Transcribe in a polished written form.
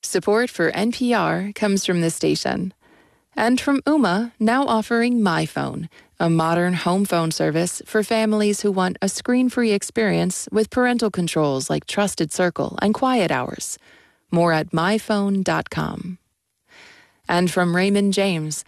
Support for NPR comes from this station. And from Ooma, now offering MyPhone, a modern home phone service for families who want a screen-free experience with parental controls like Trusted Circle and Quiet Hours. More at myphone.com. And from Raymond James,